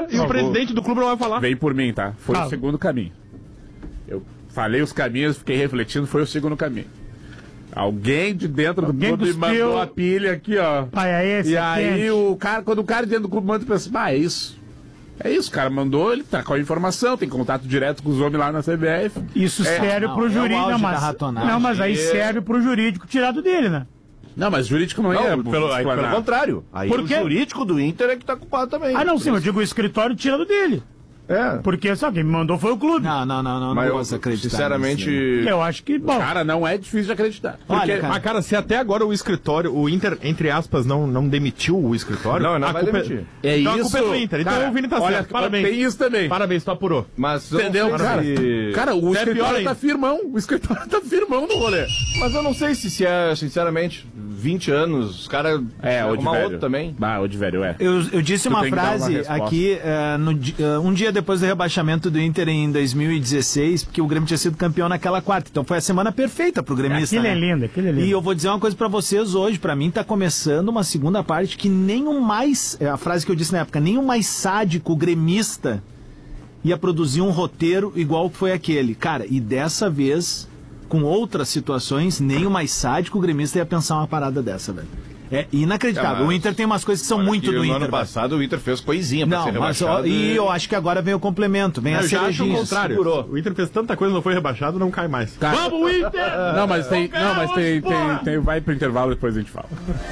e o presidente do clube não vai falar. Vem por mim, tá? Foi o segundo caminho. Eu falei os caminhos, fiquei refletindo, foi o segundo caminho. Alguém de dentro do clube mandou a pilha aqui, ó. E aí, quando o cara dentro do clube manda, pensa, é isso. É isso, o cara mandou, ele tá com a informação, tem contato direto com os homens lá na CBF. Isso serve pro jurídico. Não, mas aí serve pro jurídico tirado dele, né? Não, mas jurídico não é. Pelo contrário. Aí o jurídico do Inter é que tá culpado também. Não, sim, eu digo o escritório tirado dele. Porque só quem me mandou foi o clube. Não posso acreditar. Sinceramente, eu acho que, bom. Cara, não é difícil de acreditar. Porque, mas, cara, se até agora o escritório, o Inter, entre aspas, não demitiu o escritório. Não vai demitir. Então a culpa é do Inter. Então o Vini tá certo. Parabéns. Tem isso também. Parabéns, tu apurou. Mas, entendeu, cara? O escritório tá firmão. O escritório tá firmão no rolê. Mas eu não sei se é, sinceramente, 20 anos, os caras arrumar outro também. O de velho, Eu disse uma frase aqui, um dia depois do rebaixamento do Inter em 2016, porque o Grêmio tinha sido campeão naquela quarta. Então foi a semana perfeita pro gremista. Aquilo é lindo. E eu vou dizer uma coisa pra vocês hoje, pra mim tá começando uma segunda parte que nem o mais, a frase que eu disse na época, nem o mais sádico gremista ia produzir um roteiro igual que foi aquele. Cara, e dessa vez, com outras situações, nem o mais sádico gremista ia pensar uma parada dessa, velho. É inacreditável. O Inter tem umas coisas que são muito do Inter. No ano passado o Inter fez coisinha pra ser rebaixado. E eu acho que agora vem o complemento, vem a cerejinha. Eu acho o contrário. O Inter fez tanta coisa, não foi rebaixado, não cai mais. Vamos, Inter! Não, mas tem, vai pro intervalo, depois a gente fala.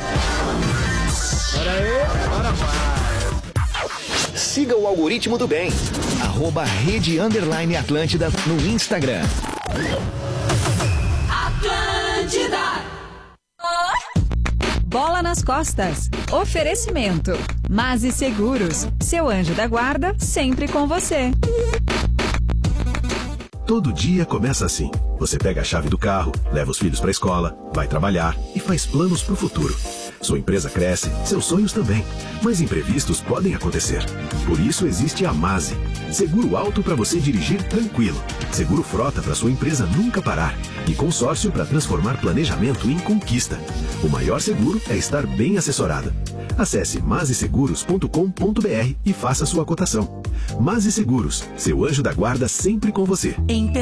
Siga o Algoritmo do Bem. @Rede_Atlântida no Instagram. Atlântida! Bola nas costas. Oferecimento. Masi Seguros. Seu anjo da guarda, sempre com você. Todo dia começa assim. Você pega a chave do carro, leva os filhos para a escola, vai trabalhar e faz planos para o futuro. Sua empresa cresce, seus sonhos também. Mas imprevistos podem acontecer. Por isso existe a Masi. Seguro alto para você dirigir tranquilo. Seguro frota para sua empresa nunca parar. E consórcio para transformar planejamento em conquista. O maior seguro é estar bem assessorado. Acesse maziseguros.com.br e faça sua cotação. Masi Seguros, seu anjo da guarda sempre com você.